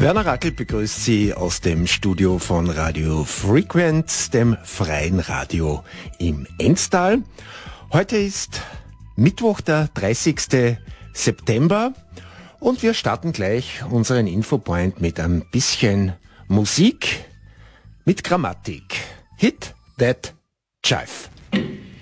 Werner Rackel begrüßt Sie aus dem Studio von Radio Frequent, dem freien Radio im Enstal. Heute ist Mittwoch, der 30. September und wir starten gleich unseren Infopoint mit ein bisschen Musik mit Grammatik. Hit that Jive.